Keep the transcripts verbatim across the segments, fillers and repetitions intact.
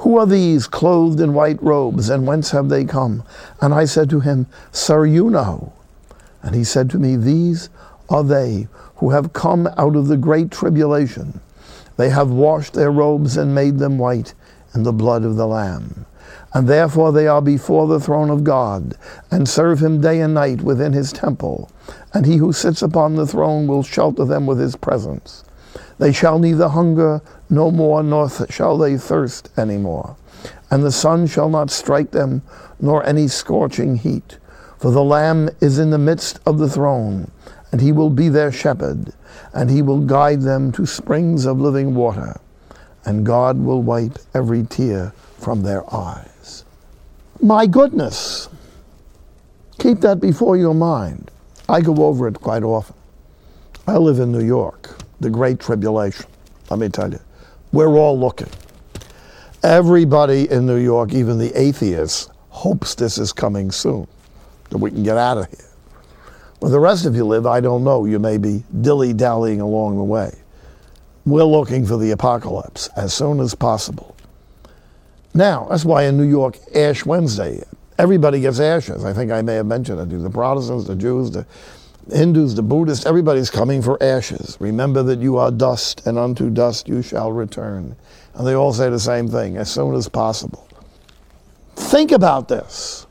Who are these clothed in white robes, and whence have they come? And I said to him, Sir, you know. And he said to me, These are they who have come out of the great tribulation. They have washed their robes and made them white in the blood of the Lamb. And therefore they are before the throne of God, and serve him day and night within his temple. And he who sits upon the throne will shelter them with his presence. They shall neither hunger no more, nor th- shall they thirst any more. And the sun shall not strike them, nor any scorching heat. For the Lamb is in the midst of the throne, and he will be their shepherd, and he will guide them to springs of living water. And God will wipe every tear from their eyes. My goodness! Keep that before your mind. I go over it quite often. I live in New York, the Great Tribulation. Let me tell you, we're all looking. Everybody in New York, even the atheists, hopes this is coming soon, that we can get out of here. Where the rest of you live, I don't know. You may be dilly-dallying along the way. We're looking for the apocalypse as soon as possible. Now, that's why in New York, Ash Wednesday, everybody gets ashes. I think I may have mentioned it. The Protestants, the Jews, the Hindus, the Buddhists, everybody's coming for ashes. Remember that you are dust, and unto dust you shall return. And they all say the same thing, as soon as possible. Think about this.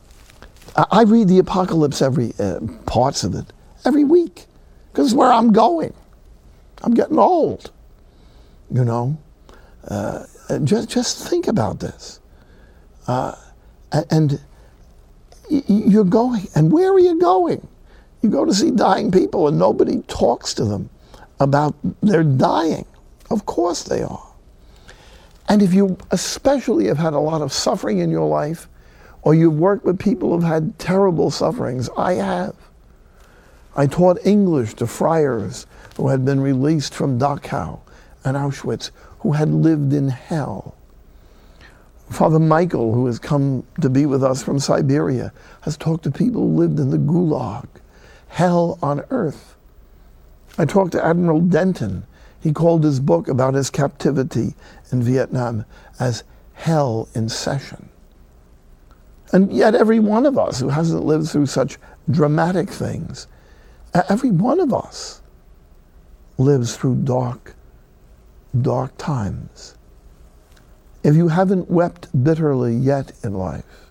I read the apocalypse, every uh, parts of it, every week, because it's where I'm going. I'm getting old, you know. Uh, just, just think about this. Uh, and you're going, and where are you going? You go to see dying people, and nobody talks to them about their dying. Of course they are. And if you especially have had a lot of suffering in your life, or you've worked with people who've had terrible sufferings, I have. I taught English to friars who had been released from Dachau and Auschwitz, who had lived in hell. Father Michael, who has come to be with us from Siberia, has talked to people who lived in the Gulag, hell on earth. I talked to Admiral Denton. He called his book about his captivity in Vietnam as Hell in Session. And yet every one of us who hasn't lived through such dramatic things, every one of us lives through dark, dark times. If you haven't wept bitterly yet in life,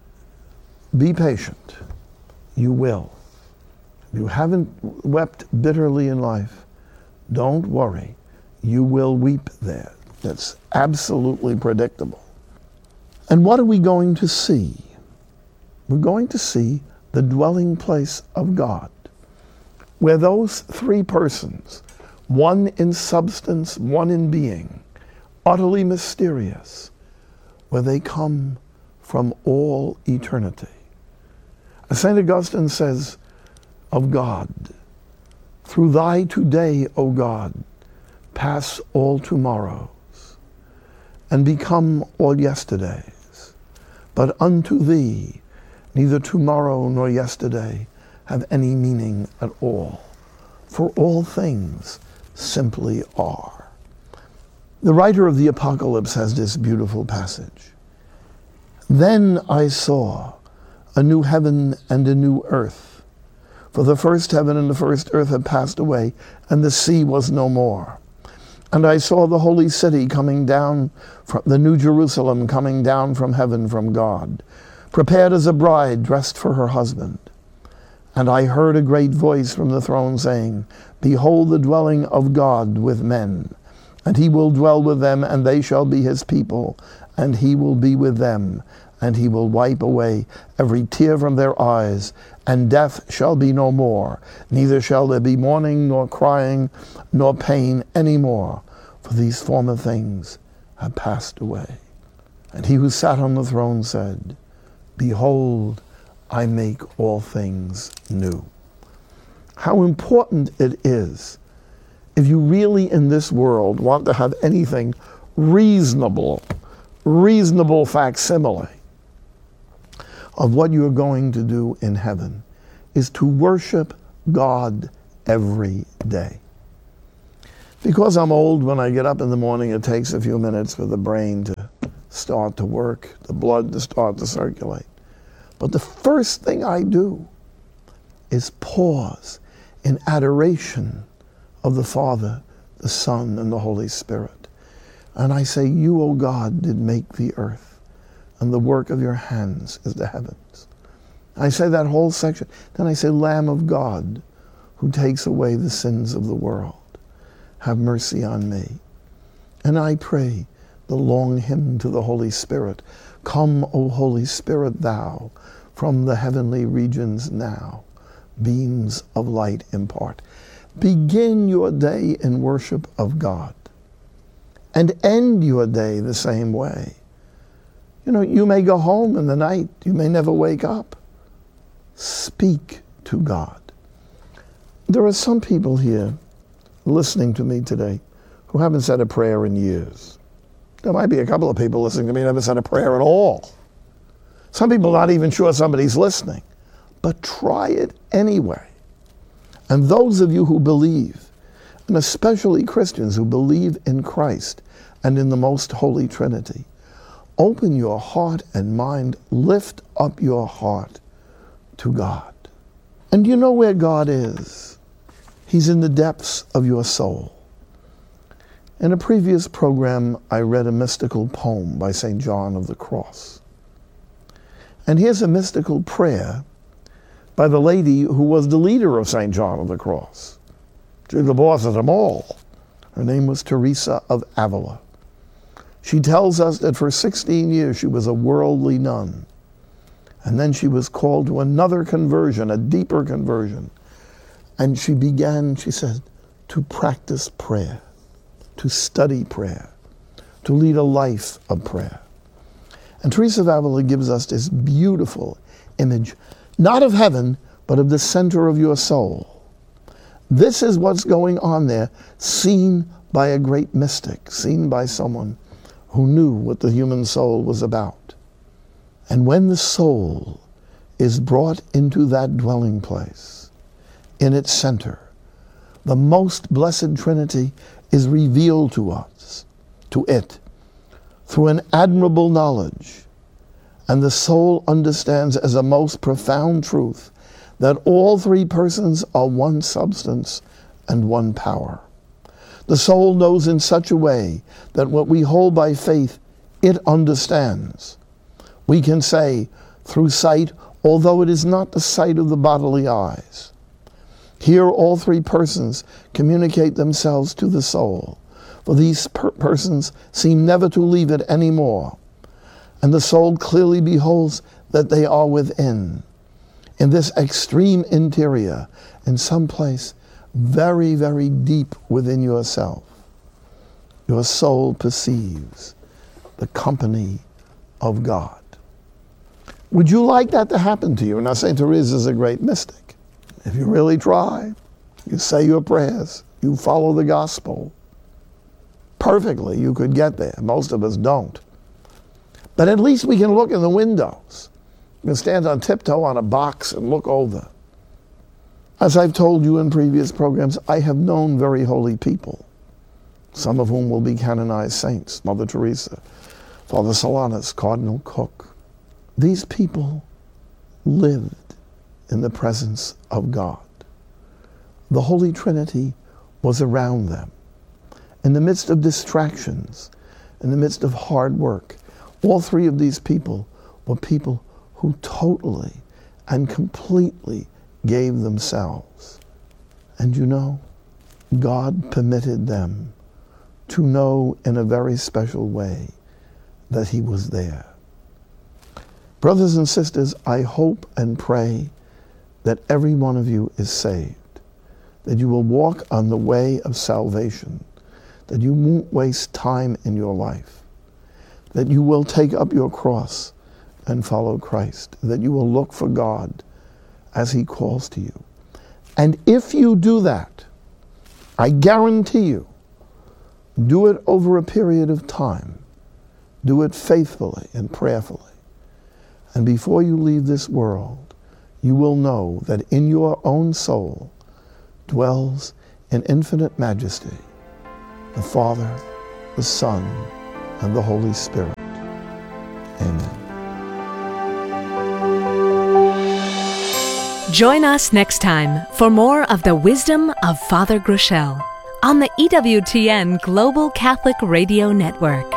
be patient. You will. If you haven't wept bitterly in life, don't worry. You will weep there. That's absolutely predictable. And what are we going to see? We're going to see the dwelling place of God, where those three persons, one in substance, one in being, utterly mysterious, where they come from all eternity. Saint Augustine says of God, through thy today, O God, pass all tomorrows, and become all yesterdays. But unto thee, neither tomorrow nor yesterday have any meaning at all, for all things simply are. The writer of the Apocalypse has this beautiful passage. Then I saw a new heaven and a new earth, for the first heaven and the first earth had passed away, and the sea was no more. And I saw the holy city coming down, from the New Jerusalem coming down from heaven from God, prepared as a bride dressed for her husband. And I heard a great voice from the throne saying, Behold the dwelling of God with men, and he will dwell with them, and they shall be his people, and he will be with them, and he will wipe away every tear from their eyes, and death shall be no more, neither shall there be mourning, nor crying, nor pain any more, for these former things have passed away. And he who sat on the throne said, Behold, I make all things new. How important it is, if you really in this world want to have anything reasonable, reasonable facsimile of what you're going to do in heaven, is to worship God every day. Because I'm old, when I get up in the morning, it takes a few minutes for the brain to start to work, the blood to start to circulate. But the first thing I do is pause in adoration of the Father, the Son, and the Holy Spirit. And I say, you, O God, did make the earth, and the work of your hands is the heavens. I say that whole section. Then I say, Lamb of God, who takes away the sins of the world, have mercy on me. And I pray the long hymn to the Holy Spirit. Come, O Holy Spirit, thou, from the heavenly regions now, beams of light impart. Begin your day in worship of God, and end your day the same way. You know, you may go home in the night, you may never wake up. Speak to God. There are some people here listening to me today who haven't said a prayer in years. There might be a couple of people listening to me who haven't said a prayer at all. Some people not even sure somebody's listening. But try it anyway. And those of you who believe, and especially Christians who believe in Christ and in the most holy Trinity, open your heart and mind, lift up your heart to God. And you know where God is? He's in the depths of your soul. In a previous program, I read a mystical poem by Saint John of the Cross. And here's a mystical prayer by the lady who was the leader of Saint John of the Cross. She's the boss of them all. Her name was Teresa of Avila. She tells us that for sixteen years she was a worldly nun. And then she was called to another conversion, a deeper conversion. And she began, she said, to practice prayer, to study prayer, to lead a life of prayer. And Teresa of Avila gives us this beautiful image, not of heaven, but of the center of your soul. This is what's going on there, seen by a great mystic, seen by someone who knew what the human soul was about. And when the soul is brought into that dwelling place, in its center, the most blessed Trinity is revealed to us, to it, through an admirable knowledge. And the soul understands as a most profound truth that all three persons are one substance and one power. The soul knows in such a way that what we hold by faith, it understands. We can say, through sight, although it is not the sight of the bodily eyes. Here all three persons communicate themselves to the soul, for these per- persons seem never to leave it anymore. And the soul clearly beholds that they are within, in this extreme interior, in some place very, very deep within yourself. Your soul perceives the company of God. Would you like that to happen to you? Now, Saint Teresa is a great mystic. If you really try, you say your prayers, you follow the gospel perfectly, you could get there. Most of us don't. But at least we can look in the windows. You can stand on tiptoe on a box and look over. As I've told you in previous programs, I have known very holy people, some of whom will be canonized saints, Mother Teresa, Father Solanus, Cardinal Cook. These people lived in the presence of God. The Holy Trinity was around them. In the midst of distractions, in the midst of hard work, all three of these people were people who totally and completely gave themselves. And you know, God permitted them to know in a very special way that He was there. Brothers and sisters, I hope and pray that every one of you is saved, that you will walk on the way of salvation, that you won't waste time in your life, that you will take up your cross and follow Christ, that you will look for God as He calls to you. And if you do that, I guarantee you, do it over a period of time. Do it faithfully and prayerfully. And before you leave this world, you will know that in your own soul dwells in infinite majesty the Father, the Son, and the Holy Spirit. Join us next time for more of the wisdom of Father Groeschel on the E W T N Global Catholic Radio Network.